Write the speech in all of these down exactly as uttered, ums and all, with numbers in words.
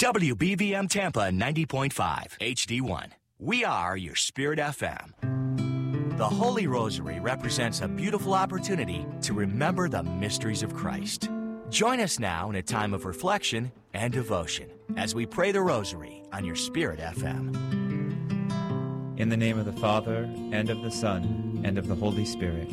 W B V M Tampa ninety point five, H D one. We are your Spirit F M. The Holy Rosary represents a beautiful opportunity to remember the mysteries of Christ. Join us now in a time of reflection and devotion as we pray the Rosary on your Spirit F M. In the name of the Father, and of the Son, and of the Holy Spirit.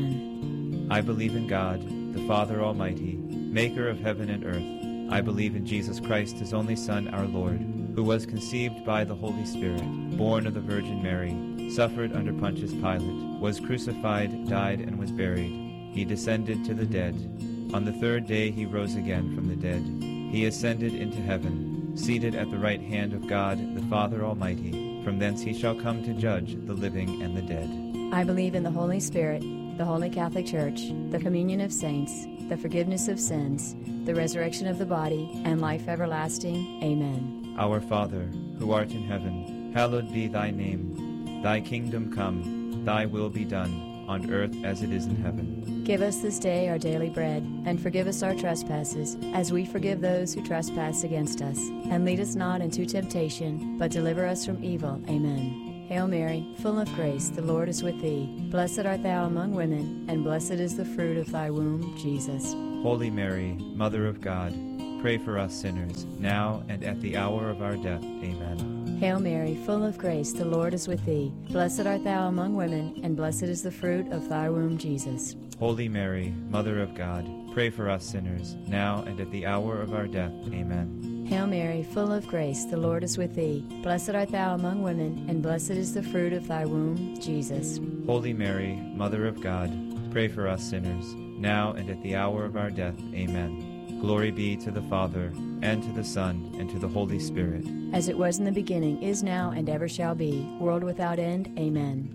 Amen. I believe in God, the Father Almighty, maker of heaven and earth. I believe in Jesus Christ, his only Son, our Lord, who was conceived by the Holy Spirit, born of the Virgin Mary, suffered under Pontius Pilate, was crucified, died, and was buried. He descended to the dead. On the third day he rose again from the dead. He ascended into heaven, seated at the right hand of God, the Father Almighty. From thence he shall come to judge the living and the dead. I believe in the Holy Spirit, the Holy Catholic Church, the communion of saints, the forgiveness of sins, the resurrection of the body, and life everlasting. Amen. Our Father, who art in heaven, hallowed be thy name. Thy kingdom come, thy will be done, on earth as it is in heaven. Give us this day our daily bread, and forgive us our trespasses, as we forgive those who trespass against us. And lead us not into temptation, but deliver us from evil. Amen. Hail Mary, full of grace, the Lord is with thee. Blessed art thou among women, and blessed is the fruit of thy womb, Jesus. Holy Mary, Mother of God, pray for us sinners, now and at the hour of our death. Amen. Hail Mary, full of grace, the Lord is with thee. Blessed art thou among women, and blessed is the fruit of thy womb, Jesus. Holy Mary, Mother of God, pray for us sinners, now and at the hour of our death. Amen. Hail Mary, full of grace, the Lord is with thee. Blessed art thou among women, and blessed is the fruit of thy womb, Jesus. Holy Mary, Mother of God, pray for us sinners, now and at the hour of our death. Amen. Glory be to the Father, and to the Son, and to the Holy Spirit. As it was in the beginning, is now, and ever shall be, world without end. Amen.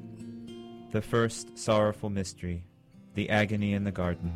The first sorrowful mystery, the agony in the garden.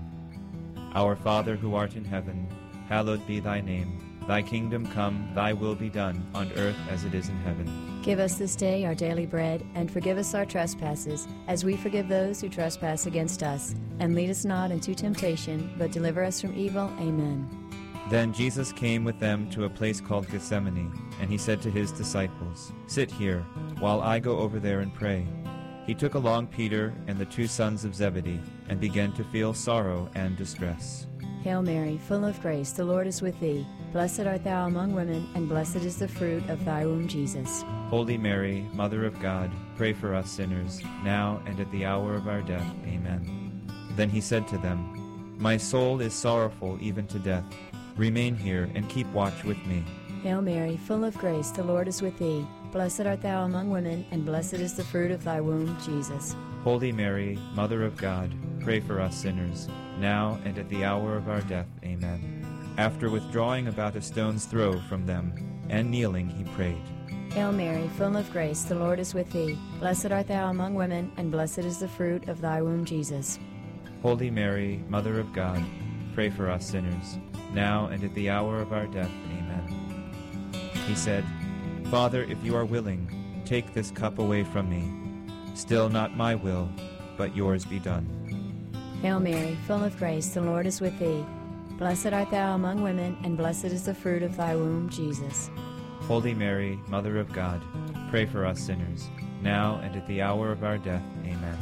Our Father who art in heaven, hallowed be thy name. Thy kingdom come, thy will be done, on earth as it is in heaven. Give us this day our daily bread, and forgive us our trespasses, as we forgive those who trespass against us. And lead us not into temptation, but deliver us from evil. Amen. Then Jesus came with them to a place called Gethsemane, and he said to his disciples, Sit here, while I go over there and pray. He took along Peter and the two sons of Zebedee, and began to feel sorrow and distress. Hail Mary, full of grace, the Lord is with thee. Blessed art thou among women, and blessed is the fruit of thy womb, Jesus. Holy Mary, Mother of God, pray for us sinners, now and at the hour of our death. Amen. Then he said to them, My soul is sorrowful even to death. Remain here and keep watch with me. Hail Mary, full of grace, the Lord is with thee. Blessed art thou among women, and blessed is the fruit of thy womb, Jesus. Holy Mary, Mother of God, pray for us sinners, now and at the hour of our death. Amen. After withdrawing about a stone's throw from them, and kneeling, he prayed. Hail Mary, full of grace, the Lord is with thee. Blessed art thou among women, and blessed is the fruit of thy womb, Jesus. Holy Mary, Mother of God, pray for us sinners, now and at the hour of our death. Amen. He said, Father, if you are willing, take this cup away from me. Still not my will, but yours be done. Hail Mary, full of grace, the Lord is with thee. Blessed art thou among women, and blessed is the fruit of thy womb, Jesus. Holy Mary, Mother of God, pray for us sinners, now and at the hour of our death. Amen.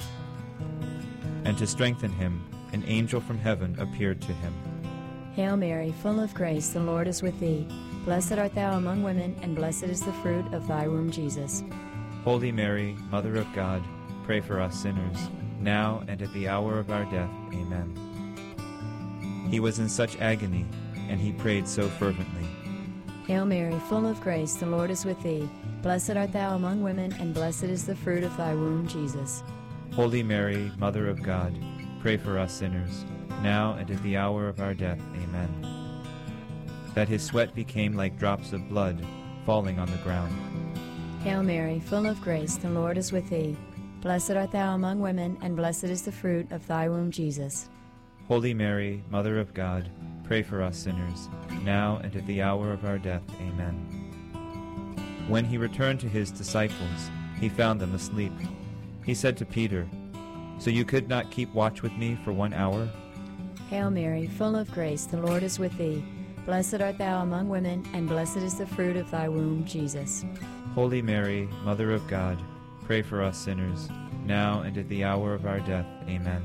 And to strengthen him, an angel from heaven appeared to him. Hail Mary, full of grace, the Lord is with thee. Blessed art thou among women, and blessed is the fruit of thy womb, Jesus. Holy Mary, Mother of God, pray for us sinners, now and at the hour of our death. Amen. He was in such agony, and he prayed so fervently. Hail Mary, full of grace, the Lord is with thee. Blessed art thou among women, and blessed is the fruit of thy womb, Jesus. Holy Mary, Mother of God, pray for us sinners, now and at the hour of our death. Amen. That his sweat became like drops of blood falling on the ground. Hail Mary, full of grace, the Lord is with thee. Blessed art thou among women, and blessed is the fruit of thy womb, Jesus. Holy Mary, Mother of God, pray for us sinners, now and at the hour of our death. Amen. When he returned to his disciples, he found them asleep. He said to Peter, So you could not keep watch with me for one hour? Hail Mary, full of grace, the Lord is with thee. Blessed art thou among women, and blessed is the fruit of thy womb, Jesus. Holy Mary, Mother of God, pray for us sinners, now and at the hour of our death. Amen.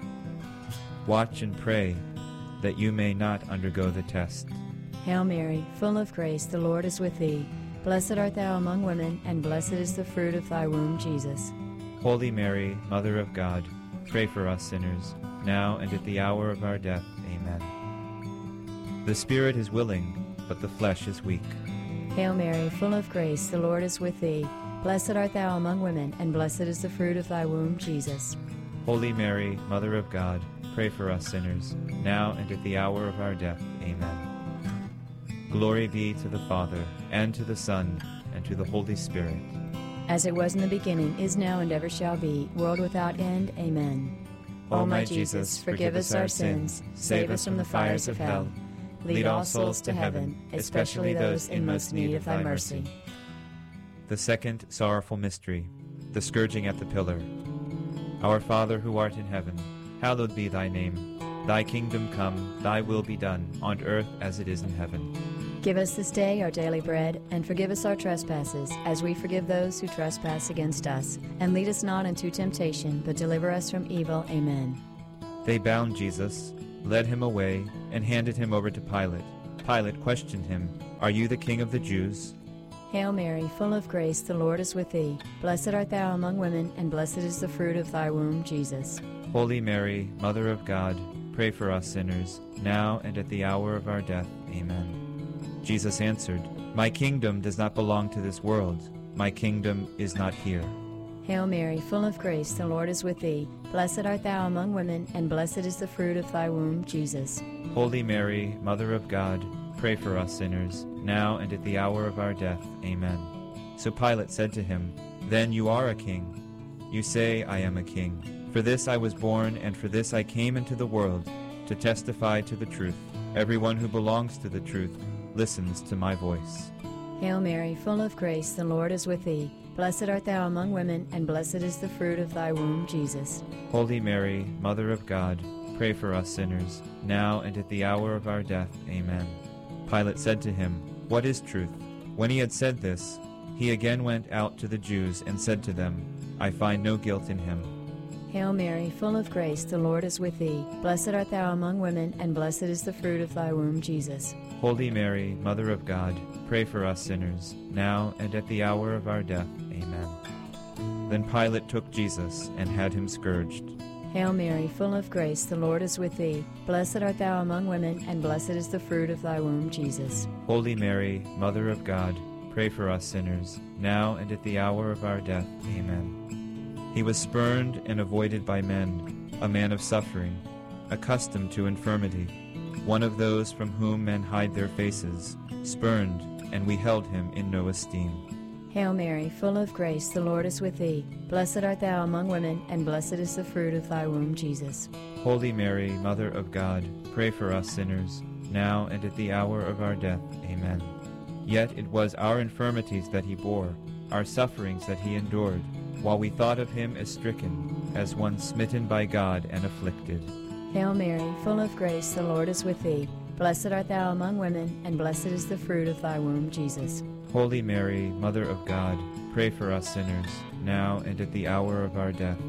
Watch and pray, that you may not undergo the test. Hail Mary, full of grace, the Lord is with thee. Blessed art thou among women, and blessed is the fruit of thy womb, Jesus. Holy Mary, Mother of God, pray for us sinners, now and at the hour of our death. Amen. The spirit is willing, but the flesh is weak. Hail Mary, full of grace, the Lord is with thee. Blessed art thou among women, and blessed is the fruit of thy womb, Jesus. Holy Mary, Mother of God, pray for us sinners, now and at the hour of our death. Amen. Glory be to the Father, and to the Son, and to the Holy Spirit. As it was in the beginning, is now, and ever shall be, world without end. Amen. O my Jesus, forgive us our sins, save us from the fires of hell. Lead all souls to heaven, especially those in most need of thy mercy. The second sorrowful mystery, the scourging at the pillar. Our Father who art in heaven, hallowed be thy name. Thy kingdom come, thy will be done, on earth as it is in heaven. Give us this day our daily bread, and forgive us our trespasses, as we forgive those who trespass against us. And lead us not into temptation, but deliver us from evil. Amen. They bound Jesus, led him away, and handed him over to Pilate. Pilate questioned him, Are you the king of the Jews? Hail Mary, full of grace, the Lord is with thee. Blessed art thou among women, and blessed is the fruit of thy womb, Jesus. Holy Mary, Mother of God, pray for us sinners, now and at the hour of our death. Amen. Jesus answered, My kingdom does not belong to this world. My kingdom is not here. Hail Mary, full of grace, the Lord is with thee. Blessed art thou among women, and blessed is the fruit of thy womb, Jesus. Holy Mary, Mother of God, pray for us sinners, now and at the hour of our death. Amen. So Pilate said to him, Then you are a king. You say, I am a king. For this I was born, and for this I came into the world, to testify to the truth. Everyone who belongs to the truth listens to my voice. Hail Mary, full of grace, the Lord is with thee. Blessed art thou among women, and blessed is the fruit of thy womb, Jesus. Holy Mary, Mother of God, pray for us sinners, now and at the hour of our death. Amen. Pilate said to him, What is truth? When he had said this, he again went out to the Jews and said to them, I find no guilt in him. Hail Mary, full of grace, the Lord is with thee. Blessed art thou among women, and blessed is the fruit of thy womb, Jesus. Holy Mary, Mother of God, pray for us sinners, now and at the hour of our death. Amen. Then Pilate took Jesus and had him scourged. Hail Mary, full of grace, the Lord is with thee. Blessed art thou among women, and blessed is the fruit of thy womb, Jesus. Holy Mary, Mother of God, pray for us sinners, now and at the hour of our death. Amen. He was spurned and avoided by men, a man of suffering, accustomed to infirmity, one of those from whom men hide their faces, spurned, and we held him in no esteem. Hail Mary, full of grace, the Lord is with thee. Blessed art thou among women, and blessed is the fruit of thy womb, Jesus. Holy Mary, Mother of God, pray for us sinners, now and at the hour of our death. Amen. Yet it was our infirmities that he bore, our sufferings that he endured, while we thought of him as stricken, as one smitten by God and afflicted. Hail Mary, full of grace, the Lord is with thee. Blessed art thou among women, and blessed is the fruit of thy womb, Jesus. Holy Mary, Mother of God, pray for us sinners, now and at the hour of our death.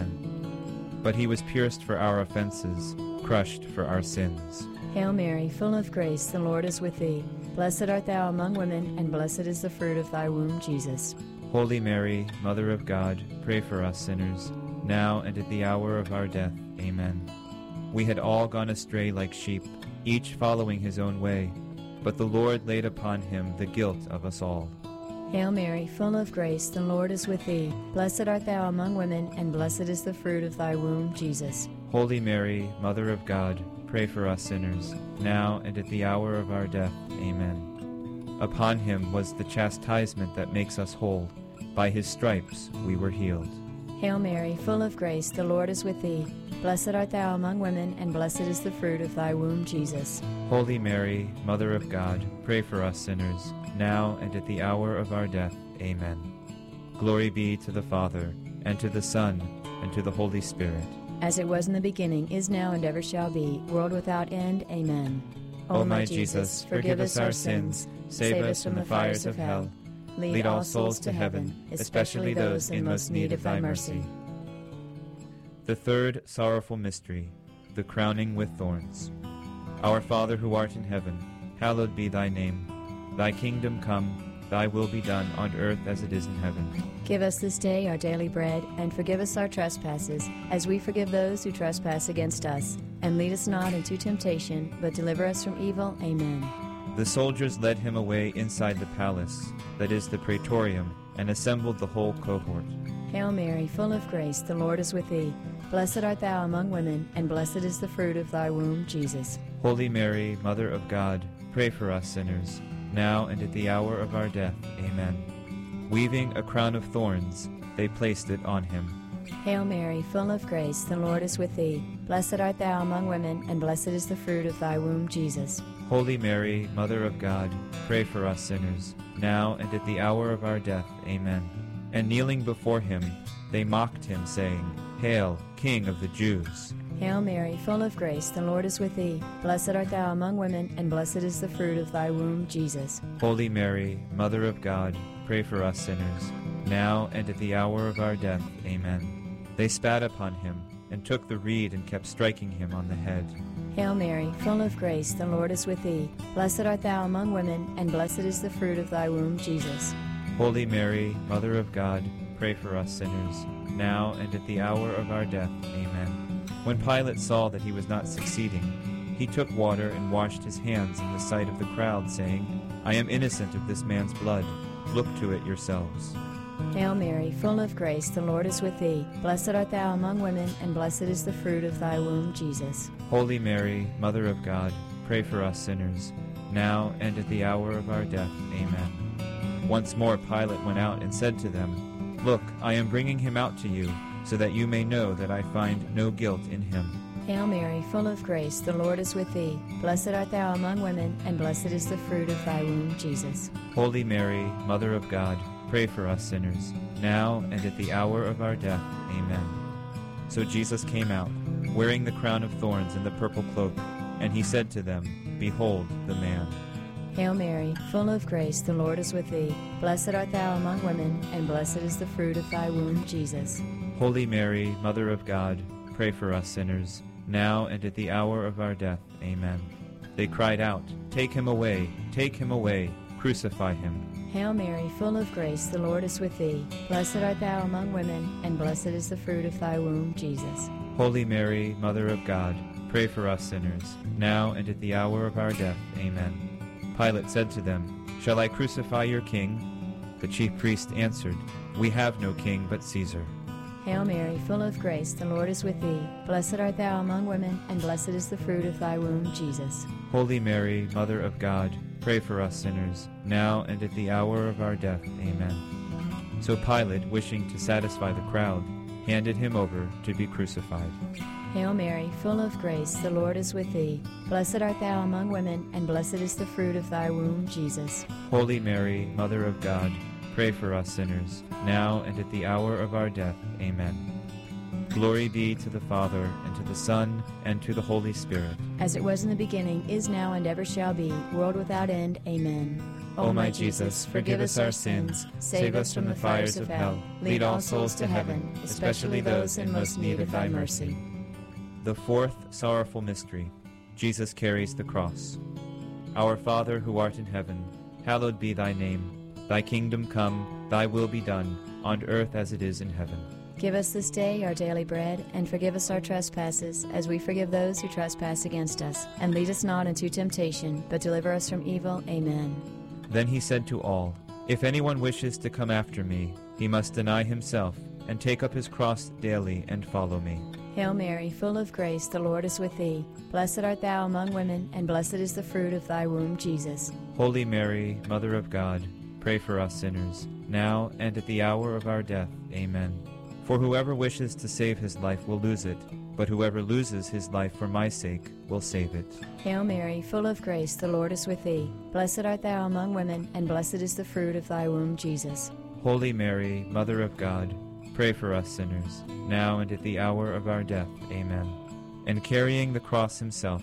Amen. But he was pierced for our offenses, crushed for our sins. Hail Mary, full of grace, the Lord is with thee. Blessed art thou among women, and blessed is the fruit of thy womb, Jesus. Holy Mary, Mother of God, pray for us sinners, now and at the hour of our death. Amen. We had all gone astray like sheep, each following his own way, but the Lord laid upon him the guilt of us all. Hail Mary, full of grace, the Lord is with thee. Blessed art thou among women, and blessed is the fruit of thy womb, Jesus. Holy Mary, Mother of God, pray for us sinners, now and at the hour of our death. Amen. Upon him was the chastisement that makes us whole. By his stripes we were healed. Hail Mary, full of grace, the Lord is with thee. Blessed art thou among women, and blessed is the fruit of thy womb, Jesus. Holy Mary, Mother of God, pray for us sinners, now and at the hour of our death. Amen. Glory be to the Father, and to the Son, and to the Holy Spirit. As it was in the beginning, is now, and ever shall be, world without end. Amen. O my Jesus, forgive us our sins, save us from the fires of hell. Lead all souls to heaven, especially those in most need of thy mercy. The third sorrowful mystery, the crowning with thorns. Our Father who art in heaven, hallowed be thy name. Thy kingdom come, thy will be done on earth as it is in heaven. Give us this day our daily bread, and forgive us our trespasses, as we forgive those who trespass against us. And lead us not into temptation, but deliver us from evil. Amen. The soldiers led him away inside the palace, that is the praetorium, and assembled the whole cohort. Hail Mary, full of grace, the Lord is with thee. Blessed art thou among women, and blessed is the fruit of thy womb, Jesus. Holy Mary, Mother of God, pray for us sinners, now and at the hour of our death. Amen. Weaving a crown of thorns, they placed it on him. Hail Mary, full of grace, the Lord is with thee. Blessed art thou among women, and blessed is the fruit of thy womb, Jesus. Holy Mary, Mother of God, pray for us sinners, now and at the hour of our death. Amen. And kneeling before him, they mocked him, saying, Hail, King of the Jews! Hail Mary, full of grace, the Lord is with thee. Blessed art thou among women, and blessed is the fruit of thy womb, Jesus. Holy Mary, Mother of God, pray for us sinners, now and at the hour of our death. Amen. They spat upon him, and took the reed and kept striking him on the head. Hail Mary, full of grace, the Lord is with thee. Blessed art thou among women, and blessed is the fruit of thy womb, Jesus. Holy Mary, Mother of God, pray for us sinners, now and at the hour of our death. Amen. When Pilate saw that he was not succeeding, he took water and washed his hands in the sight of the crowd, saying, I am innocent of this man's blood. Look to it yourselves. Hail Mary, full of grace, the Lord is with thee. Blessed art thou among women, and blessed is the fruit of thy womb, Jesus. Holy Mary, Mother of God, pray for us sinners, now and at the hour of our death. Amen. Once more Pilate went out and said to them, Look, I am bringing him out to you, so that you may know that I find no guilt in him. Hail Mary, full of grace, the Lord is with thee. Blessed art thou among women, and blessed is the fruit of thy womb, Jesus. Holy Mary, Mother of God, pray for us sinners, now and at the hour of our death. Amen. So Jesus came out, wearing the crown of thorns and the purple cloak, and he said to them, Behold the man. Hail Mary, full of grace, the Lord is with thee. Blessed art thou among women, and blessed is the fruit of thy womb, Jesus. Holy Mary, Mother of God, pray for us sinners, now and at the hour of our death. Amen. They cried out, Take him away, take him away, crucify him. Hail Mary, full of grace, the Lord is with thee. Blessed art thou among women, and blessed is the fruit of thy womb, Jesus. Holy Mary, Mother of God, pray for us sinners, now and at the hour of our death. Amen. Pilate said to them, Shall I crucify your king? The chief priests answered, We have no king but Caesar. Hail Mary, full of grace, the Lord is with thee. Blessed art thou among women, and blessed is the fruit of thy womb, Jesus. Holy Mary, Mother of God, pray for us sinners, now and at the hour of our death. Amen. So Pilate, wishing to satisfy the crowd, handed him over to be crucified. Hail Mary, full of grace, the Lord is with thee. Blessed art thou among women, and blessed is the fruit of thy womb, Jesus. Holy Mary, Mother of God, pray for us sinners, now and at the hour of our death. Amen. Glory be to the Father, and to the Son, and to the Holy Spirit. As it was in the beginning, is now, and ever shall be, world without end. Amen. O my Jesus, forgive us our sins, save us from the fires of hell, lead all souls to heaven, especially those in most need of thy mercy. The fourth sorrowful mystery, Jesus carries the cross. Our Father who art in heaven, hallowed be thy name. Thy kingdom come, thy will be done, on earth as it is in heaven. Give us this day our daily bread, and forgive us our trespasses, as we forgive those who trespass against us. And lead us not into temptation, but deliver us from evil. Amen. Then he said to all, If anyone wishes to come after me, he must deny himself, and take up his cross daily, and follow me. Hail Mary, full of grace, the Lord is with thee. Blessed art thou among women, and blessed is the fruit of thy womb, Jesus. Holy Mary, Mother of God, pray for us sinners, now and at the hour of our death. Amen. For whoever wishes to save his life will lose it, but whoever loses his life for my sake will save it. Hail Mary, full of grace, the Lord is with thee. Blessed art thou among women, and blessed is the fruit of thy womb, Jesus. Holy Mary, Mother of God, pray for us sinners, now and at the hour of our death. Amen. And carrying the cross himself,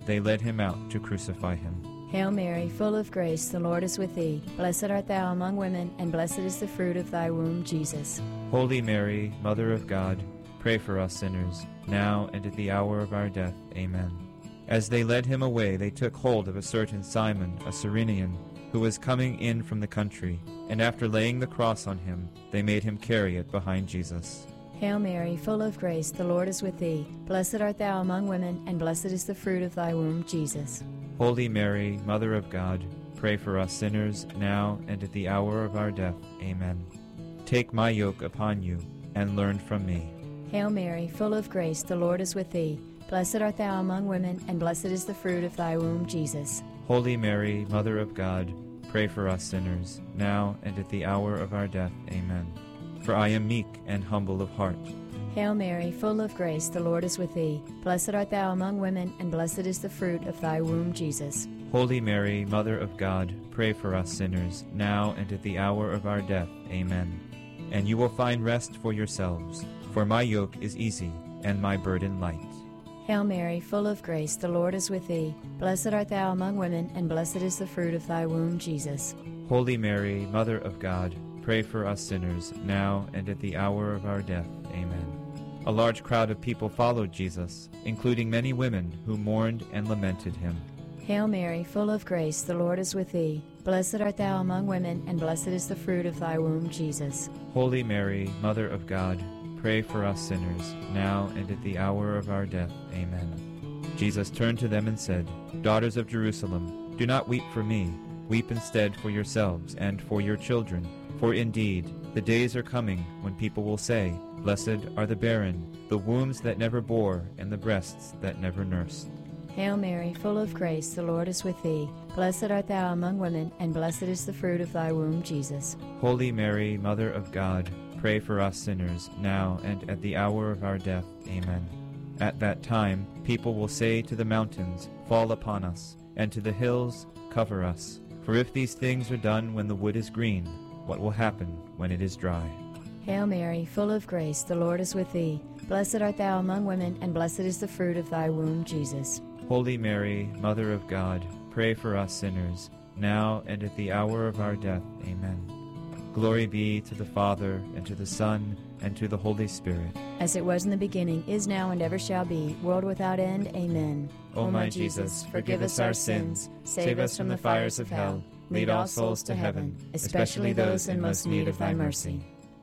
they led him out to crucify him. Hail Mary, full of grace, the Lord is with thee. Blessed art thou among women, and blessed is the fruit of thy womb, Jesus. Holy Mary, Mother of God, pray for us sinners, now and at the hour of our death. Amen. As they led him away, they took hold of a certain Simon, a Cyrenian, who was coming in from the country, and after laying the cross on him, they made him carry it behind Jesus. Hail Mary, full of grace, the Lord is with thee. Blessed art thou among women, and blessed is the fruit of thy womb, Jesus. Holy Mary, Mother of God, pray for us sinners, now and at the hour of our death. Amen. Take my yoke upon you, and learn from me. Hail Mary, full of grace, the Lord is with thee. Blessed art thou among women, and blessed is the fruit of thy womb, Jesus. Holy Mary, Mother of God, pray for us sinners, now and at the hour of our death. Amen. For I am meek and humble of heart. Hail Mary, full of grace, the Lord is with thee. Blessed art thou among women, and blessed is the fruit of thy womb, Jesus. Holy Mary, Mother of God, pray for us sinners, now and at the hour of our death. Amen. And you will find rest for yourselves, for my yoke is easy, and my burden light. Hail Mary, full of grace, the Lord is with thee. Blessed art thou among women, and blessed is the fruit of thy womb, Jesus. Holy Mary, Mother of God, pray for us sinners, now and at the hour of our death. Amen. A large crowd of people followed Jesus, including many women who mourned and lamented him. Hail Mary, full of grace, the Lord is with thee. Blessed art thou among women, and blessed is the fruit of thy womb, Jesus. Holy Mary, Mother of God, pray for us sinners, now and at the hour of our death. Amen. Jesus turned to them and said, Daughters of Jerusalem, do not weep for me. Weep instead for yourselves and for your children. For indeed, the days are coming when people will say, Blessed are the barren, the wombs that never bore, and the breasts that never nursed. Hail Mary, full of grace, the Lord is with thee. Blessed art thou among women, and blessed is the fruit of thy womb, Jesus. Holy Mary, Mother of God, pray for us sinners, now and at the hour of our death. Amen. At that time, people will say to the mountains, Fall upon us, and to the hills, Cover us. For if these things are done when the wood is green, what will happen when it is dry? Hail Mary, full of grace, the Lord is with thee. Blessed art thou among women, and blessed is the fruit of thy womb, Jesus. Holy Mary, Mother of God, pray for us sinners, now and at the hour of our death. Amen. Glory be to the Father, and to the Son, and to the Holy Spirit. As it was in the beginning, is now, and ever shall be, world without end. Amen. O my Jesus, forgive us our sins, save us from the fires of hell, lead all souls to heaven, especially those in most need of thy mercy.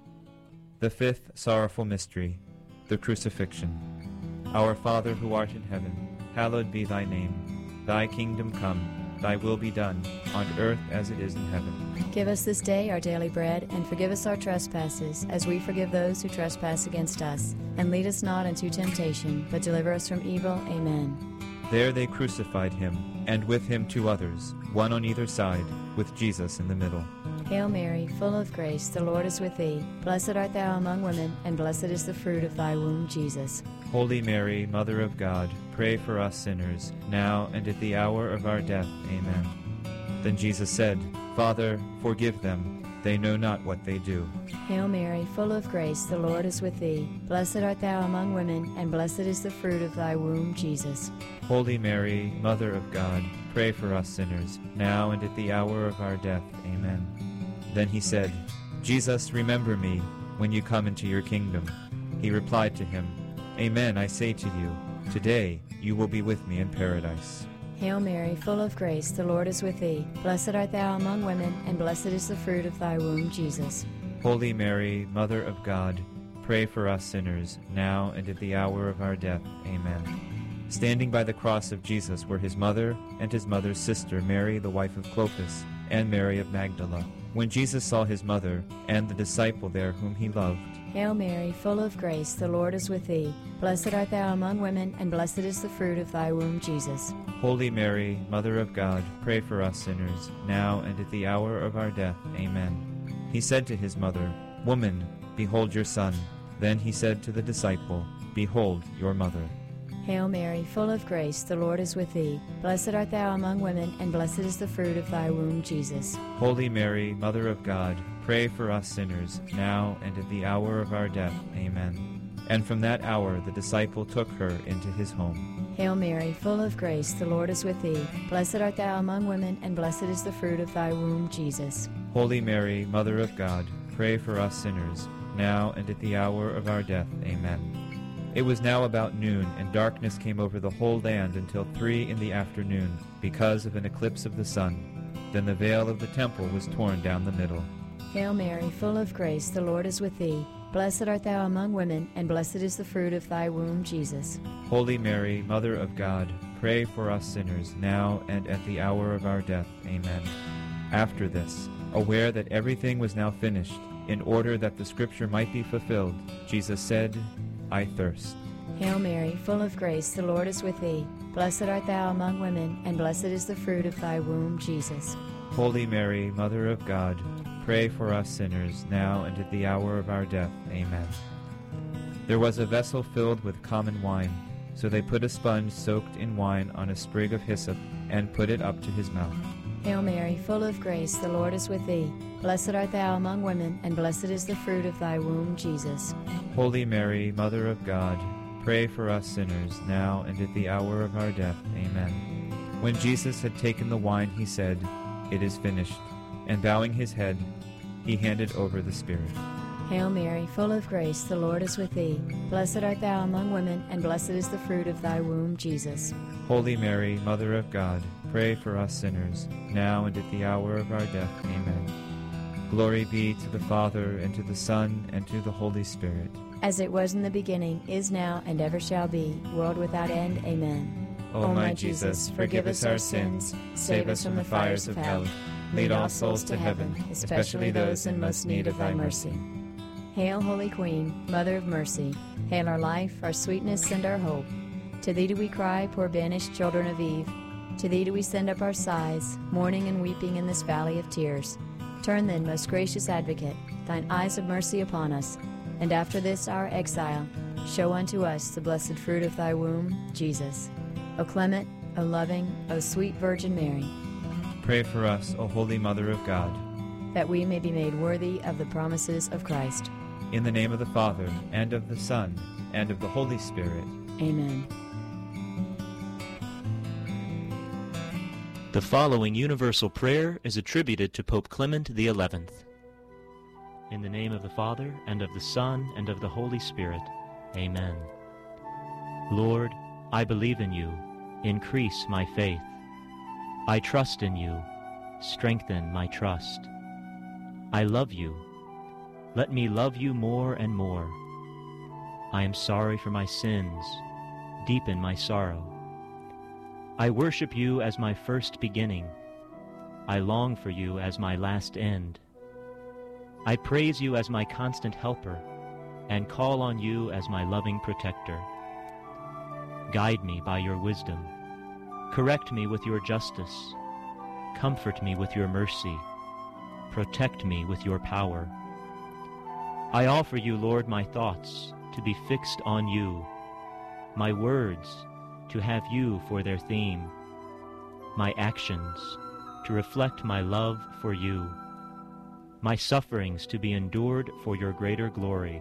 The fifth sorrowful mystery, the Crucifixion. Our Father who art in heaven, hallowed be thy name. Thy kingdom come, thy will be done, on earth as it is in heaven. Give us this day our daily bread, and forgive us our trespasses, as we forgive those who trespass against us. And lead us not into temptation, but deliver us from evil. Amen. There they crucified him, and with him two others, one on either side, with Jesus in the middle. Hail Mary, full of grace, the Lord is with thee. Blessed art thou among women, and blessed is the fruit of thy womb, Jesus. Holy Mary, Mother of God, pray for us sinners, now and at the hour of our death. Amen. Then Jesus said, Father, forgive them. They know not what they do. Hail Mary, full of grace, the Lord is with thee. Blessed art thou among women, and blessed is the fruit of thy womb, Jesus. Holy Mary, Mother of God, pray for us sinners, now and at the hour of our death. Amen. Then he said, Jesus, remember me when you come into your kingdom. He replied to him, Amen, I say to you, today you will be with me in paradise. Hail Mary, full of grace, the Lord is with thee. Blessed art thou among women, and blessed is the fruit of thy womb, Jesus. Holy Mary, Mother of God, pray for us sinners, now and at the hour of our death. Amen. Standing by the cross of Jesus were his mother and his mother's sister, Mary, the wife of Clopas, and Mary of Magdala. When Jesus saw his mother and the disciple there whom he loved, Hail Mary, full of grace, the Lord is with thee. Blessed art thou among women, and blessed is the fruit of thy womb, Jesus. Holy Mary, Mother of God, pray for us sinners, now and at the hour of our death. Amen. He said to his mother, Woman, behold your son. Then he said to the disciple, Behold your mother. Hail Mary, full of grace, the Lord is with thee. Blessed art thou among women, and blessed is the fruit of thy womb, Jesus. Holy Mary, Mother of God, pray for us sinners, now and at the hour of our death. Amen. And from that hour the disciple took her into his home. Hail Mary, full of grace, the Lord is with thee. Blessed art thou among women, and blessed is the fruit of thy womb, Jesus. Holy Mary, Mother of God, pray for us sinners, now and at the hour of our death. Amen. It was now about noon, and darkness came over the whole land until three in the afternoon, because of an eclipse of the sun. Then the veil of the temple was torn down the middle. Hail Mary, full of grace, the Lord is with thee. Blessed art thou among women, and blessed is the fruit of thy womb, Jesus. Holy Mary, Mother of God, pray for us sinners, now and at the hour of our death. Amen. After this, aware that everything was now finished, in order that the Scripture might be fulfilled, Jesus said, I thirst. Hail Mary, full of grace, the Lord is with thee. Blessed art thou among women, and blessed is the fruit of thy womb, Jesus. Holy Mary, Mother of God, pray for us sinners, now and at the hour of our death. Amen. There was a vessel filled with common wine, so they put a sponge soaked in wine on a sprig of hyssop, and put it up to his mouth. Hail Mary, full of grace, the Lord is with thee. Blessed art thou among women, and blessed is the fruit of thy womb, Jesus. Holy Mary, Mother of God, pray for us sinners, now and at the hour of our death. Amen. When Jesus had taken the wine, he said, It is finished. And bowing his head, he handed over the Spirit. Hail Mary, full of grace, the Lord is with thee. Blessed art thou among women, and blessed is the fruit of thy womb, Jesus. Holy Mary, Mother of God, pray for us sinners, now and at the hour of our death. Amen. Glory be to the Father, and to the Son, and to the Holy Spirit. As it was in the beginning, is now, and ever shall be, world without end. Amen. O my Jesus, forgive us our sins, save us from the fires of hell. Lead all souls to heaven, especially those in most need of thy mercy. Hail, Holy Queen, Mother of Mercy. Hail our life, our sweetness, and our hope. To thee do we cry, poor banished children of Eve. To thee do we send up our sighs, mourning and weeping in this valley of tears. Turn then, most gracious Advocate, thine eyes of mercy upon us, and after this our exile, show unto us the blessed fruit of thy womb, Jesus. O clement, O loving, O sweet Virgin Mary, pray for us, O Holy Mother of God, that we may be made worthy of the promises of Christ. In the name of the Father, and of the Son, and of the Holy Spirit. Amen. The following universal prayer is attributed to Pope Clement the eleventh. In the name of the Father, and of the Son, and of the Holy Spirit. Amen. Lord, I believe in you. Increase my faith. I trust in you. Strengthen my trust. I love you. Let me love you more and more. I am sorry for my sins. Deepen my sorrow. I worship you as my first beginning. I long for you as my last end. I praise you as my constant helper, and call on you as my loving protector. Guide me by your wisdom. Correct me with your justice. Comfort me with your mercy. Protect me with your power. I offer you, Lord, my thoughts to be fixed on you, my words to have you for their theme, my actions to reflect my love for you, my sufferings to be endured for your greater glory.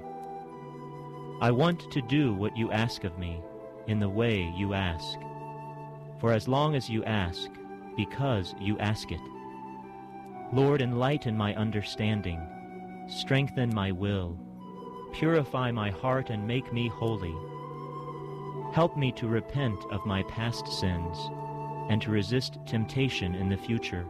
I want to do what you ask of me in the way you ask, for as long as you ask, because you ask it. Lord, enlighten my understanding, strengthen my will, purify my heart and make me holy. Help me to repent of my past sins and to resist temptation in the future.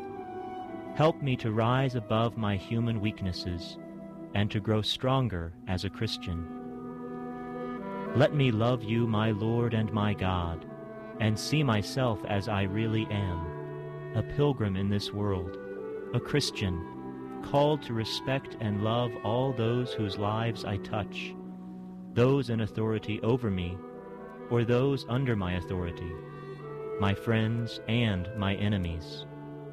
Help me to rise above my human weaknesses and to grow stronger as a Christian. Let me love you, my Lord and my God, and see myself as I really am, a pilgrim in this world, a Christian, called to respect and love all those whose lives I touch, those in authority over me, or those under my authority, my friends and my enemies.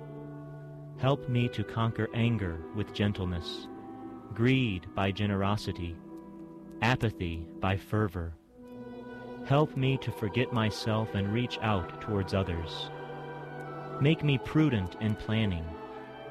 Help me to conquer anger with gentleness, greed by generosity, apathy by fervor. Help me to forget myself and reach out towards others. Make me prudent in planning,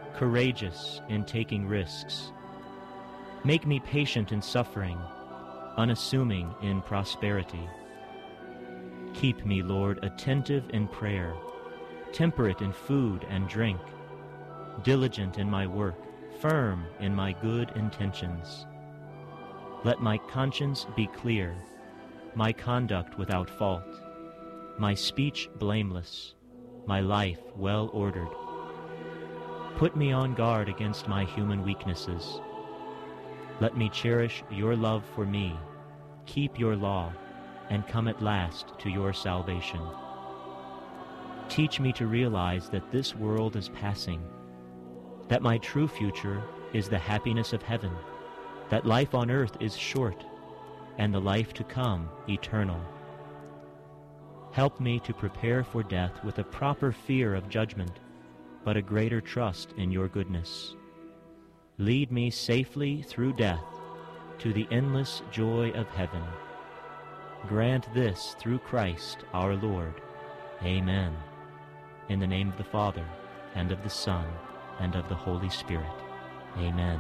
courageous in taking risks. Make me patient in suffering, unassuming in prosperity. Keep me, Lord, attentive in prayer, temperate in food and drink, diligent in my work, firm in my good intentions. Let my conscience be clear, my conduct without fault, my speech blameless, my life well ordered. Put me on guard against my human weaknesses. Let me cherish your love for me, keep your law, and come at last to your salvation. Teach me to realize that this world is passing, that my true future is the happiness of heaven, that life on earth is short, and the life to come eternal. Help me to prepare for death with a proper fear of judgment, but a greater trust in your goodness. Lead me safely through death to the endless joy of heaven. Grant this through Christ our Lord. Amen. In the name of the Father, and of the Son, and of the Holy Spirit. Amen.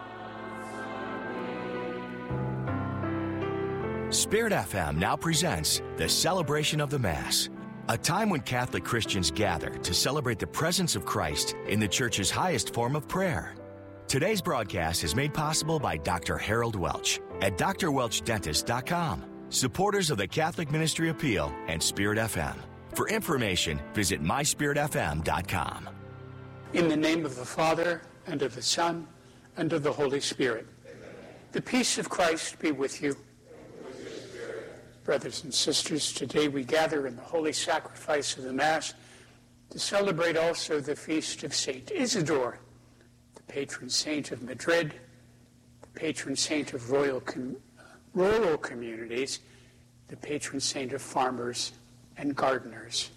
Spirit F M now presents the Celebration of the Mass, a time when Catholic Christians gather to celebrate the presence of Christ in the Church's highest form of prayer. Today's broadcast is made possible by Doctor Harold Welch at d r welch dentist dot com, supporters of the Catholic Ministry Appeal and Spirit F M. For information, visit my spirit f m dot com. In the name of the Father, and of the Son, and of the Holy Spirit. Amen. The peace of Christ be with you. With your spirit. Brothers and sisters, today we gather in the holy sacrifice of the Mass to celebrate also the feast of Saint Isidore, the patron saint of Madrid, the patron saint of royal com- rural communities, the patron saint of farmers and gardeners.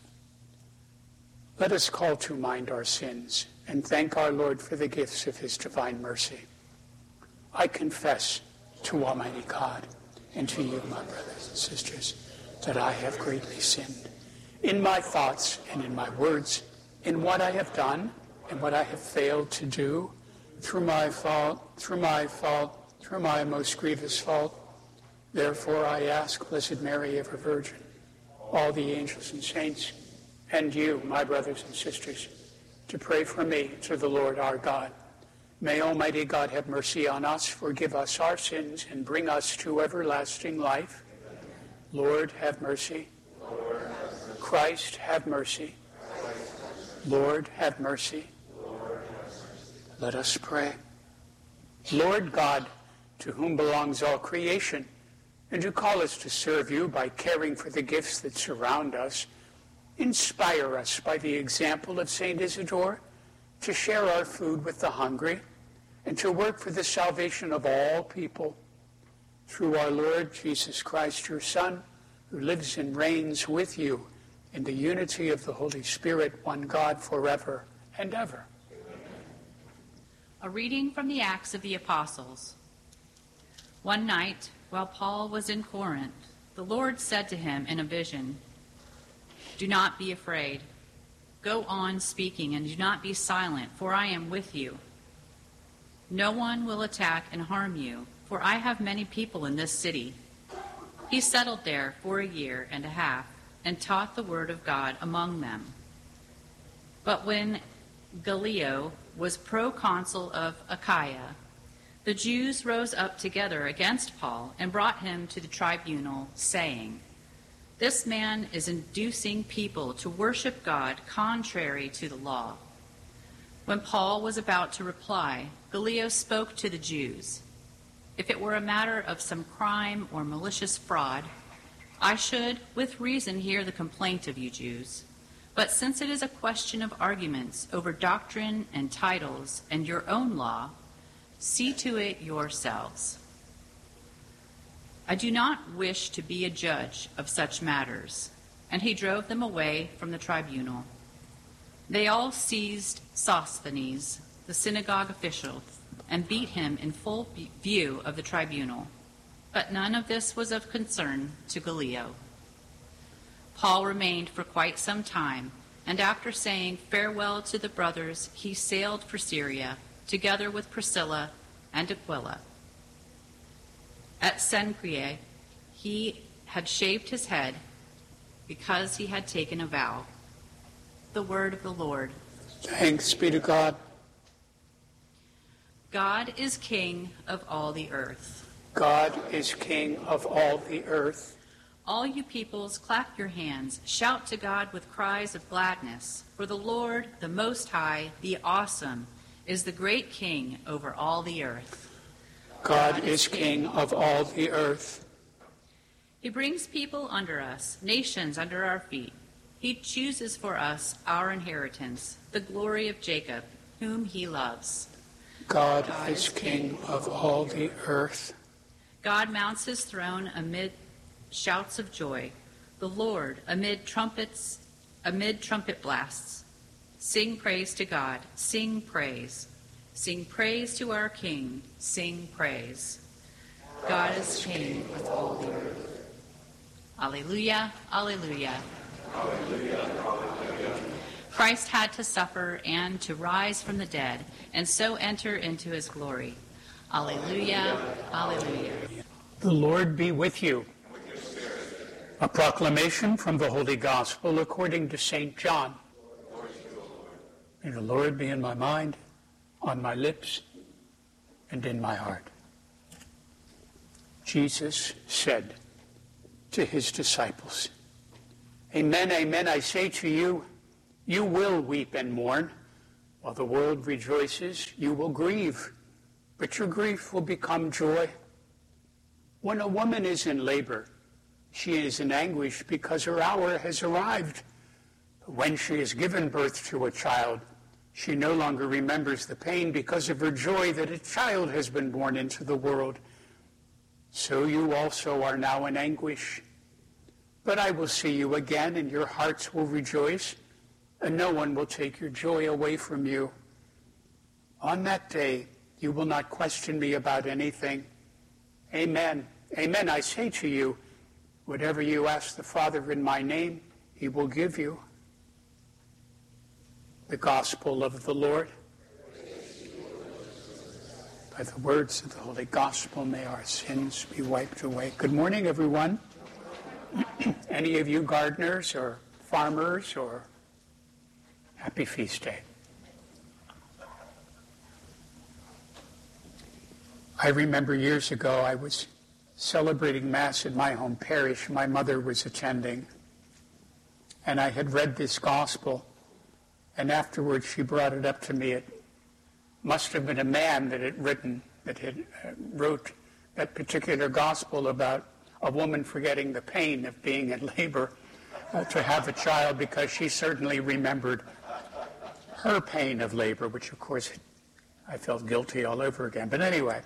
Let us call to mind our sins and thank our Lord for the gifts of his divine mercy. I confess to Almighty God and to you, my brothers and sisters, that I have greatly sinned in my thoughts and in my words, in what I have done and what I have failed to do, through my fault, through my fault, through my most grievous fault. Therefore I ask, Blessed Mary, ever Virgin, all the angels and saints, and you, my brothers and sisters, to pray for me to the Lord our God. May Almighty God have mercy on us, forgive us our sins, and bring us to everlasting life. Lord, have mercy. Lord, have mercy. Christ, have mercy. Christ, have mercy. Lord, have mercy. Lord, have mercy. Let us pray. Lord God, to whom belongs all creation, and who call us to serve you by caring for the gifts that surround us, inspire us by the example of Saint Isidore to share our food with the hungry and to work for the salvation of all people. Through our Lord Jesus Christ, your Son, who lives and reigns with you in the unity of the Holy Spirit, one God, forever and ever. A reading from the Acts of the Apostles. One night, while Paul was in Corinth, the Lord said to him in a vision, "Do not be afraid. Go on speaking and do not be silent, for I am with you. No one will attack and harm you, for I have many people in this city." He settled there for a year and a half and taught the word of God among them. But when Gallio was proconsul of Achaia, the Jews rose up together against Paul and brought him to the tribunal, saying, "This man is inducing people to worship God contrary to the law." When Paul was about to reply, Gallio spoke to the Jews. "If it were a matter of some crime or malicious fraud, I should, with reason, hear the complaint of you Jews. But since it is a question of arguments over doctrine and titles and your own law, see to it yourselves. I do not wish to be a judge of such matters." And he drove them away from the tribunal. They all seized Sosthenes, the synagogue official, and beat him in full view of the tribunal. But none of this was of concern to Gallio. Paul remained for quite some time, and after saying farewell to the brothers, he sailed for Syria, together with Priscilla and Aquila. At Cenchreae, he had shaved his head because he had taken a vow. The word of the Lord. Thanks be to God. God is king of all the earth. God is king of all the earth. All you peoples, clap your hands. Shout to God with cries of gladness. For the Lord, the Most High, the Awesome, is the great king over all the earth. God, God is king of all the earth. He brings people under us, nations under our feet. He chooses for us our inheritance, the glory of Jacob, whom he loves. God, God is king of all the earth. God mounts his throne amid shouts of joy. The Lord amid trumpets, amid trumpet blasts. Sing praise to God. Sing praise. Sing praise to our King. Sing praise. God is king of all the earth. Alleluia, alleluia. Alleluia, alleluia. Christ had to suffer and to rise from the dead, and so enter into his glory. Alleluia, alleluia. The Lord be with you. A proclamation from the Holy Gospel according to Saint John. May the Lord be in my mind, on my lips, and in my heart. Jesus said to his disciples, Amen, amen, I say to you, you will weep and mourn. While the world rejoices, you will grieve, but your grief will become joy. When a woman is in labor, she is in anguish because her hour has arrived. But when she has given birth to a child, she no longer remembers the pain because of her joy that a child has been born into the world. So you also are now in anguish. But I will see you again, and your hearts will rejoice, and no one will take your joy away from you. On that day, you will not question me about anything. Amen. Amen, I say to you, whatever you ask the Father in my name, he will give you. The Gospel of the Lord. By the words of the Holy Gospel, may our sins be wiped away. Good morning, everyone. Any of you gardeners or farmers, or happy feast day. I remember years ago I was celebrating Mass in my home parish. My mother was attending, and I had read this gospel, and afterwards she brought it up to me. It must have been a man that had written, that had uh, wrote that particular gospel about a woman forgetting the pain of being in labor uh, to have a child, because she certainly remembered her pain of labor, which of course I felt guilty all over again. But anyway,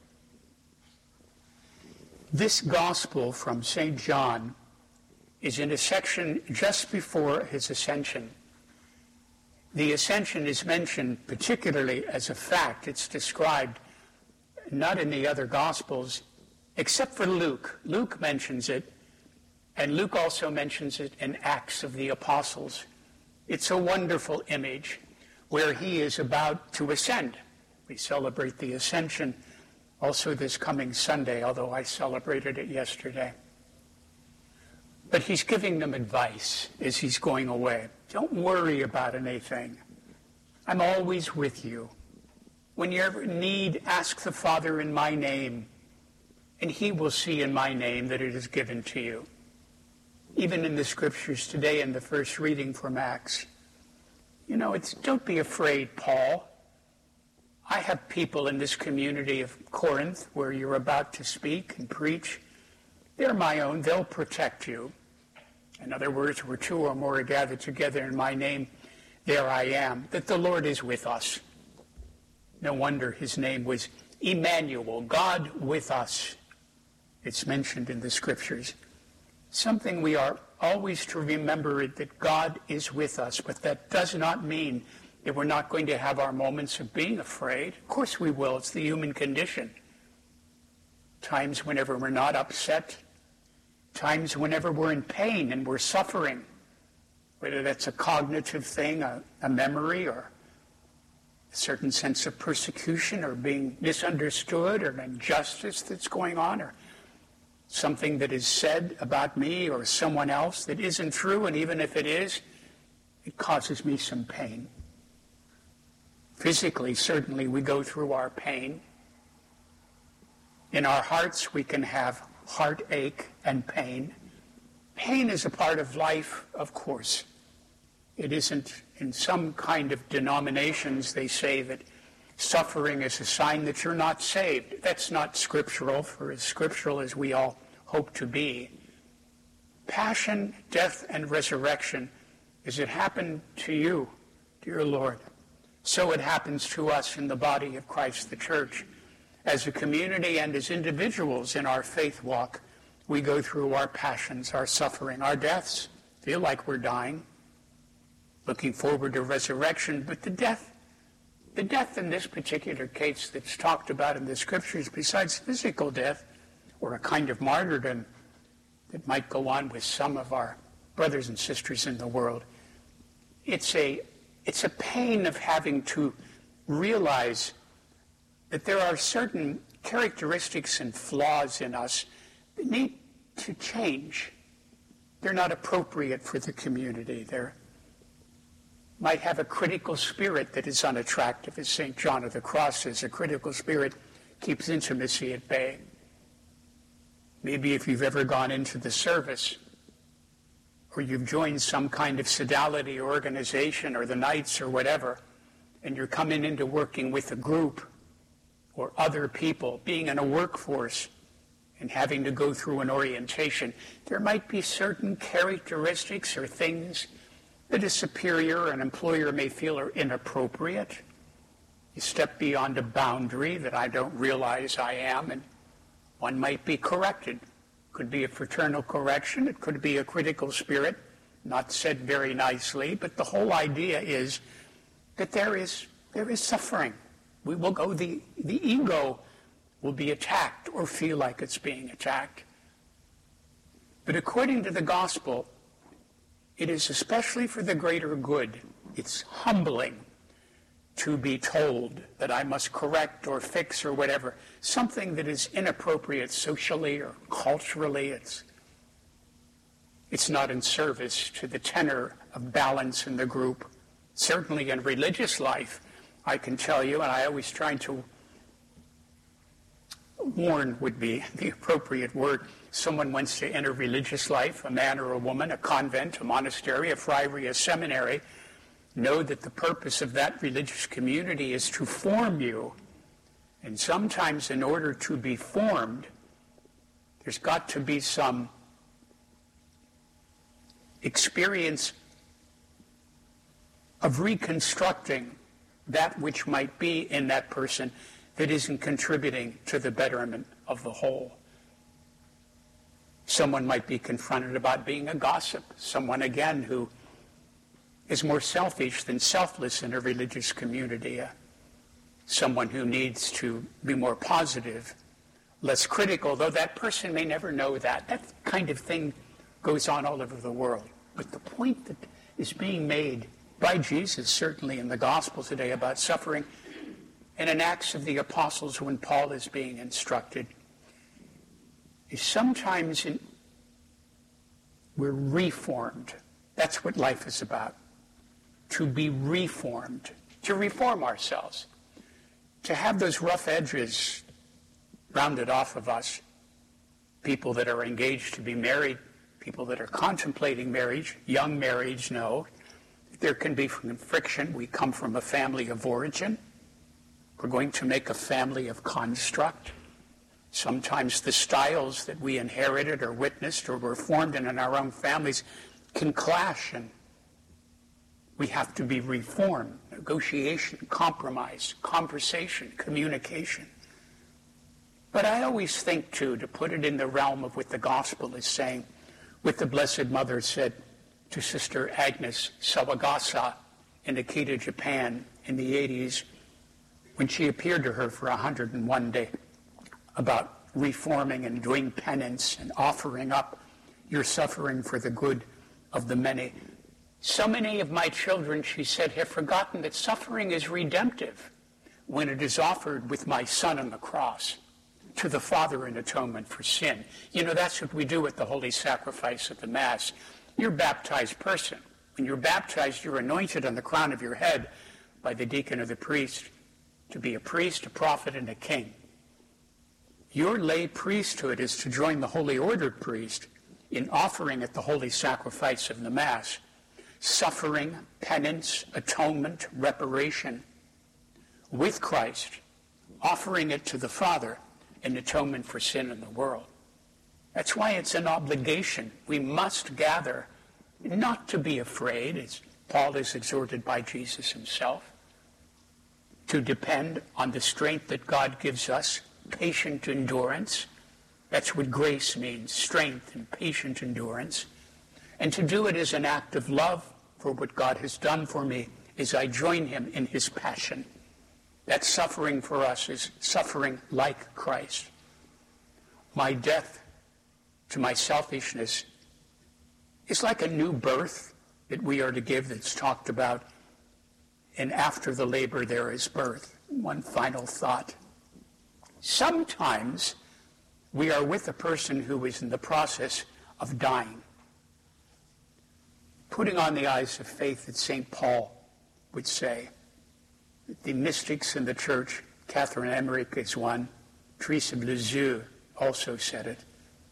this gospel from Saint John is in a section just before his ascension. The ascension is mentioned particularly as a fact. It's described not in the other gospels, except for Luke. Luke mentions it, and Luke also mentions it in Acts of the Apostles. It's a wonderful image where he is about to ascend. We celebrate the Ascension also this coming Sunday, although I celebrated it yesterday. But he's giving them advice as he's going away. Don't worry about anything. I'm always with you. When you ever need, ask the Father in my name, and he will see in my name that it is given to you. Even in the scriptures today in the first reading from Acts, you know, it's don't be afraid, Paul. I have people in this community of Corinth where you're about to speak and preach. They're my own. They'll protect you. In other words, where two or more are gathered together in my name, there I am. That the Lord is with us. No wonder his name was Emmanuel, God with us. It's mentioned in the scriptures. Something we are always to remember, it that God is with us, but that does not mean that we're not going to have our moments of being afraid. Of course we will. It's the human condition. Times whenever we're not upset, times whenever we're in pain and we're suffering, whether that's a cognitive thing, a, a memory, or a certain sense of persecution or being misunderstood, or an injustice that's going on, or something that is said about me or someone else that isn't true, and even if it is, it causes me some pain. Physically, certainly, we go through our pain. In our hearts, we can have heartache and pain. Pain is a part of life, of course. It isn't, in some kind of denominations, they say that suffering is a sign that you're not saved. That's not scriptural, for as scriptural as we all hope to be. Passion, death, and resurrection, as it happened to you, dear Lord, so it happens to us in the body of Christ, the church. As a community and as individuals in our faith walk, we go through our passions, our suffering, our deaths, feel like we're dying, looking forward to resurrection, but the death The death in this particular case that's talked about in the scriptures, besides physical death, or a kind of martyrdom that might go on with some of our brothers and sisters in the world, it's a, it's a pain of having to realize that there are certain characteristics and flaws in us that need to change. They're not appropriate for the community. They're might have a critical spirit that is unattractive. As Saint John of the Cross says, a critical spirit keeps intimacy at bay. Maybe if you've ever gone into the service, or you've joined some kind of sodality organization, or the Knights or whatever, and you're coming into working with a group or other people, being in a workforce and having to go through an orientation, there might be certain characteristics or things that a superior, an employer may feel are inappropriate. You step beyond a boundary that I don't realize I am, and one might be corrected. Could be a fraternal correction. It could be a critical spirit, not said very nicely, but the whole idea is that there is there is suffering. We will go, the, the ego will be attacked or feel like it's being attacked. But according to the gospel, it is especially for the greater good. It's humbling to be told that I must correct or fix or whatever, something that is inappropriate socially or culturally. It's, it's not in service to the tenor of balance in the group. Certainly in religious life, I can tell you, and I always try to warn would be the appropriate word. Someone wants to enter religious life, a man or a woman, a convent, a monastery, a friary, a seminary. Know that the purpose of that religious community is to form you. And sometimes in order to be formed, there's got to be some experience of reconstructing that which might be in that person that isn't contributing to the betterment of the whole. Someone might be confronted about being a gossip. Someone, again, who is more selfish than selfless in a religious community. Uh, someone who needs to be more positive, less critical, though that person may never know that. That kind of thing goes on all over the world. But the point that is being made by Jesus, certainly in the gospel today, about suffering, and in Acts of the Apostles when Paul is being instructed, is sometimes in, we're reformed. That's what life is about. To be reformed. To reform ourselves. To have those rough edges rounded off of us. People that are engaged to be married, people that are contemplating marriage, young marriage know there can be friction. We come from a family of origin. We're going to make a family of construct. Sometimes the styles that we inherited or witnessed or were formed in, in our own families can clash, and we have to be reformed. Negotiation, compromise, conversation, communication. But I always think, too, to put it in the realm of what the gospel is saying, what the Blessed Mother said to Sister Agnes Sawagasa in Akita, Japan in the eighties, when she appeared to her for one hundred and one day, about reforming and doing penance and offering up your suffering for the good of the many. So many of my children, she said, have forgotten that suffering is redemptive when it is offered with my Son on the cross. to the Father in atonement for sin. You know, that's what we do with the holy sacrifice of the Mass. You're a baptized person. When you're baptized, you're anointed on the crown of your head by the deacon or the priest to be a priest, a prophet, and a king. Your lay priesthood is to join the holy ordered priest in offering at the holy sacrifice of the Mass suffering, penance, atonement, reparation with Christ, offering it to the Father in atonement for sin in the world. That's why it's an obligation. We must gather, not to be afraid, as Paul is exhorted by Jesus himself, to depend on the strength that God gives us, patient endurance. That's what grace means, strength and patient endurance. And to do it as an act of love for what God has done for me as I join him in his passion. That suffering for us is suffering like Christ. My death to my selfishness is like a new birth that we are to give that's talked about. And after the labor there is birth. One final thought. Sometimes we are with a person who is in the process of dying. Putting on the eyes of faith that Saint Paul would say. The mystics in the church, Catherine Emmerich is one, Therese of Lisieux also said it.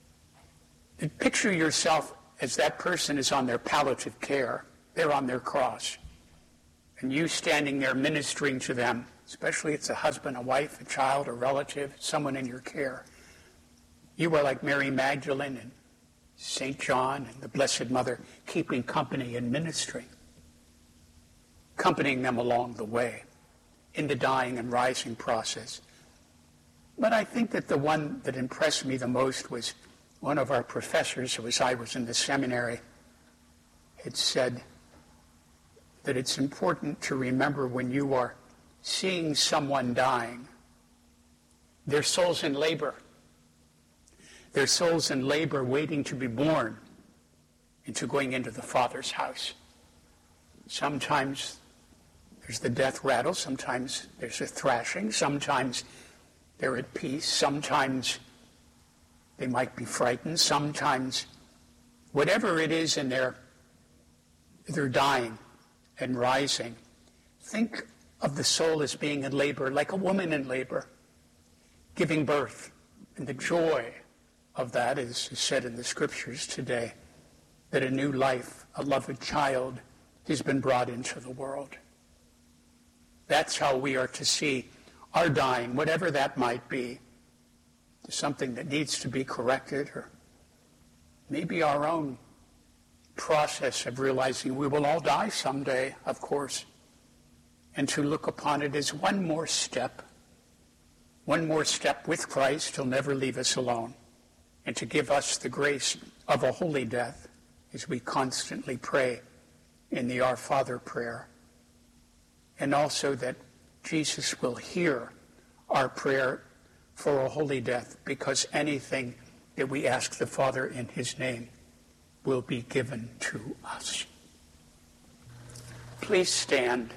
And picture yourself as that person is on their palliative care. They're on their cross. And you standing there ministering to them, especially if it's a husband, a wife, a child, a relative, someone in your care. You are like Mary Magdalene and Saint John and the Blessed Mother, keeping company and ministering, accompanying them along the way in the dying and rising process. But I think that the one that impressed me the most was one of our professors, who as I was in the seminary, had said that it's important to remember when you are seeing someone dying, their soul's in labor. Their soul's in labor waiting to be born into going into the Father's house. Sometimes there's the death rattle, sometimes there's a thrashing, sometimes they're at peace, sometimes they might be frightened, sometimes whatever it is in their, they're dying and rising. Think of the soul as being in labor, like a woman in labor, giving birth, and the joy of that is said in the scriptures today, that a new life, a loved child, has been brought into the world. That's how we are to see our dying, whatever that might be, something that needs to be corrected, or maybe our own process of realizing we will all die someday, of course, and to look upon it as one more step, one more step with Christ. He'll never leave us alone. And to give us the grace of a holy death as we constantly pray in the Our Father prayer. And also that Jesus will hear our prayer for a holy death, because anything that we ask the Father in his name will be given to us. Please stand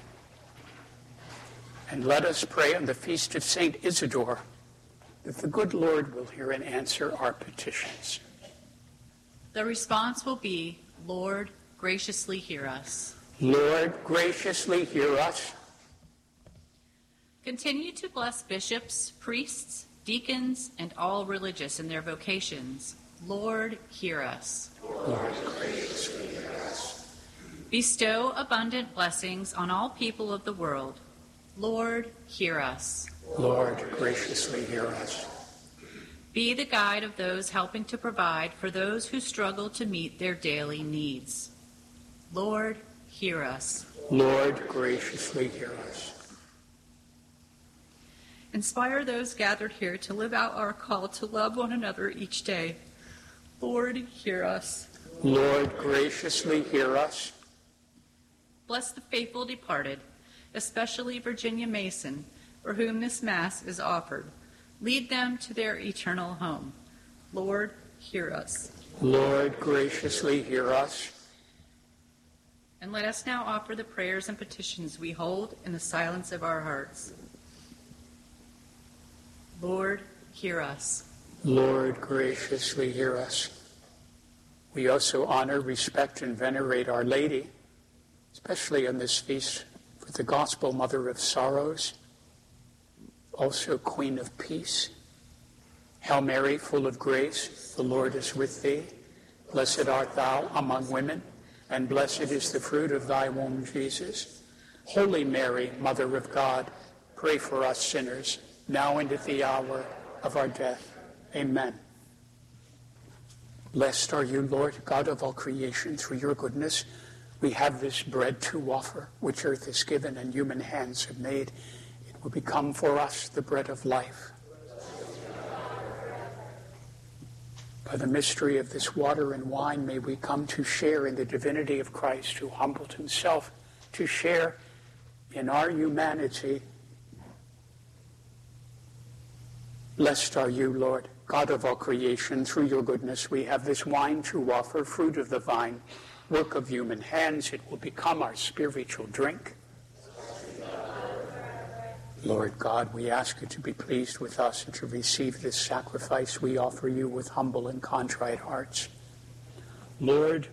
and let us pray on the feast of Saint Isidore, that the good Lord will hear and answer our petitions. The response will be, Lord, graciously hear us. Lord, graciously hear us. Continue to bless bishops, priests, deacons, and all religious in their vocations. Lord, hear us. Lord, graciously hear us. Bestow abundant blessings on all people of the world. Lord, hear us. Lord, graciously hear us. Be the guide of those helping to provide for those who struggle to meet their daily needs. Lord, hear us. Lord, graciously hear us. Inspire those gathered here to live out our call to love one another each day. Lord, hear us. Lord, graciously hear us. Bless the faithful departed, especially Virginia Mason, for whom this Mass is offered. Lead them to their eternal home. Lord, hear us. Lord, graciously hear us. And let us now offer the prayers and petitions we hold in the silence of our hearts. Lord, hear us. Lord, graciously hear us. We also honor, respect, and venerate Our Lady, especially on this feast for the Gospel Mother of Sorrows, also Queen of Peace. Hail Mary, full of grace, the Lord is with thee. Blessed art thou among women, and blessed is the fruit of thy womb, Jesus. Holy Mary, Mother of God, pray for us sinners, now and at the hour of our death. Amen. Blessed are you, Lord, God of all creation. Through your goodness, we have this bread to offer, which earth has given and human hands have made. It will become for us the bread of life. By the mystery of this water and wine, may we come to share in the divinity of Christ, who humbled himself to share in our humanity. Blessed are you, Lord, God of all creation. Through your goodness, we have this wine to offer, fruit of the vine, work of human hands. It will become our spiritual drink. Lord God, we ask you to be pleased with us and to receive this sacrifice we offer you with humble and contrite hearts. Lord,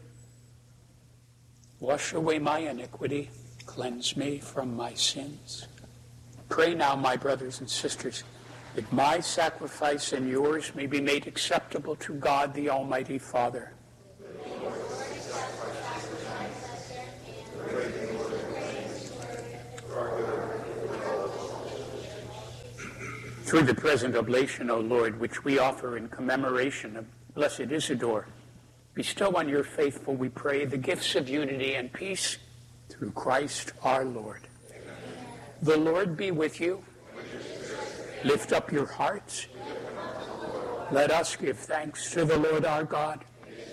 wash away my iniquity, cleanse me from my sins. Pray now, my brothers and sisters, that my sacrifice and yours may be made acceptable to God, the Almighty Father. Through the present oblation, O Lord, which we offer in commemoration of Blessed Isidore, bestow on your faithful, we pray, the gifts of unity and peace through Christ our Lord. Amen. The Lord be with you. Lift up your hearts. Let us give thanks to the Lord our God.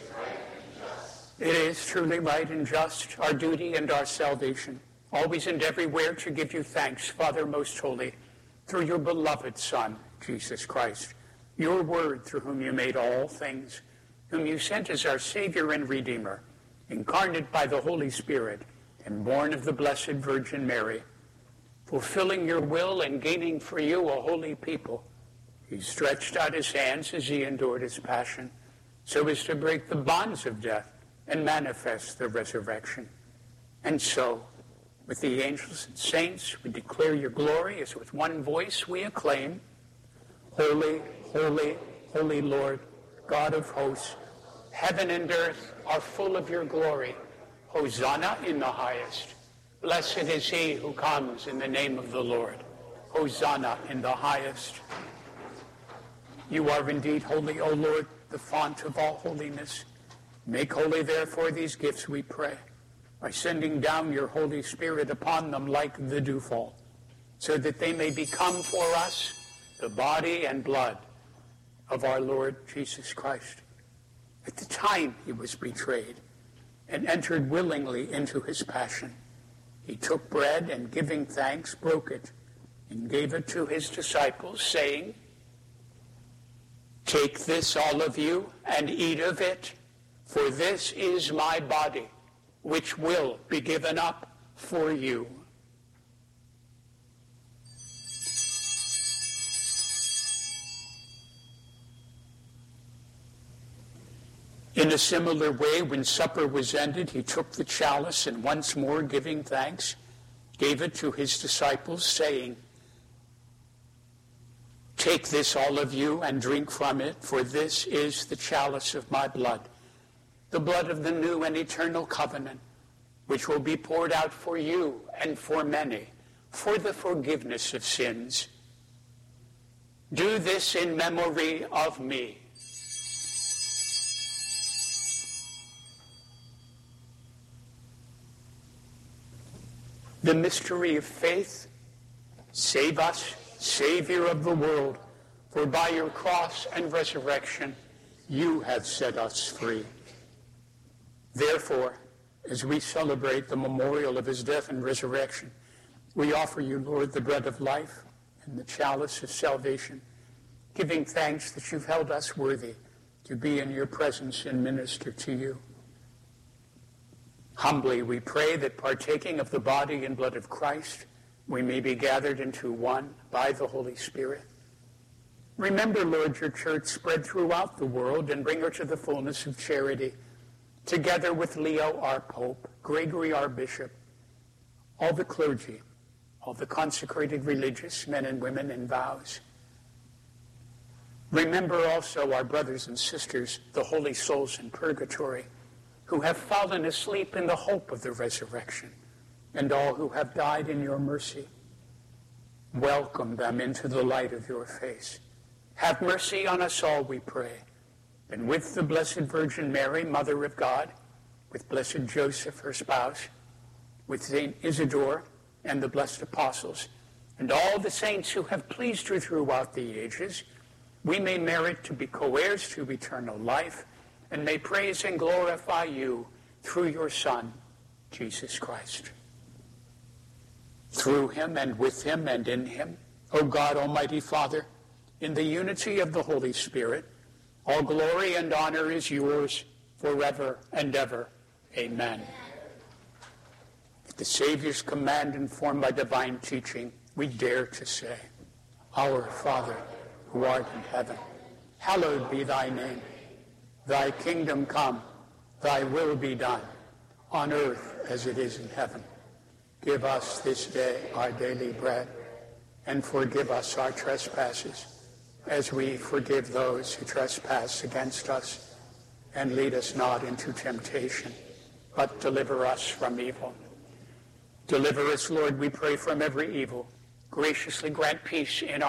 It is truly right and just, our duty and our salvation, always and everywhere to give you thanks, Father most holy, through your beloved Son, Jesus Christ, your Word, through whom you made all things, whom you sent as our Savior and Redeemer, incarnate by the Holy Spirit and born of the Blessed Virgin Mary, fulfilling your will and gaining for you a holy people. He stretched out his hands as he endured his passion, so as to break the bonds of death and manifest the resurrection. And so, with the angels and saints, we declare your glory as with one voice we acclaim, Holy, holy, holy Lord, God of hosts, heaven and earth are full of your glory. Hosanna in the highest. Blessed is he who comes in the name of the Lord. Hosanna in the highest. You are indeed holy, O Lord, the font of all holiness. Make holy, therefore, these gifts, we pray, by sending down your Holy Spirit upon them like the dewfall, so that they may become for us the body and blood of our Lord Jesus Christ. At the time he was betrayed and entered willingly into his passion, he took bread and, giving thanks, broke it and gave it to his disciples, saying, "Take this, all of you, and eat of it, for this is my body, which will be given up for you." In a similar way, when supper was ended, he took the chalice and, once more giving thanks, gave it to his disciples, saying, "Take this, all of you, and drink from it, for this is the chalice of my blood, the blood of the new and eternal covenant, which will be poured out for you and for many, for the forgiveness of sins. Do this in memory of me." The mystery of faith. Save us, Savior of the world, for by your cross and resurrection you have set us free. Therefore, as we celebrate the memorial of his death and resurrection, we offer you, Lord, the bread of life and the chalice of salvation, giving thanks that you've held us worthy to be in your presence and minister to you. Humbly we pray that, partaking of the body and blood of Christ, we may be gathered into one by the Holy Spirit. Remember, Lord, your church spread throughout the world and bring her to the fullness of charity, together with Leo, our Pope, Gregory, our Bishop, all the clergy, all the consecrated religious men and women in vows. Remember also our brothers and sisters, the holy souls in purgatory, who have fallen asleep in the hope of the resurrection, and all who have died in your mercy. Welcome them into the light of your face. Have mercy on us all, we pray. And with the Blessed Virgin Mary, Mother of God, with Blessed Joseph, her spouse, with Saint Isidore and the blessed apostles, and all the saints who have pleased you throughout the ages, we may merit to be co-heirs to eternal life, and may praise and glorify you through your Son, Jesus Christ. Through him and with him and in him, O God, Almighty Father, in the unity of the Holy Spirit, all glory and honor is yours forever and ever. Amen. At the Savior's command, informed by divine teaching, we dare to say, Our Father, who art in heaven, hallowed be thy name. Thy kingdom come, thy will be done, on earth as it is in heaven. Give us this day our daily bread, and forgive us our trespasses, as we forgive those who trespass against us. And lead us not into temptation, but deliver us from evil. Deliver us, Lord, we pray, from every evil. Graciously grant peace in our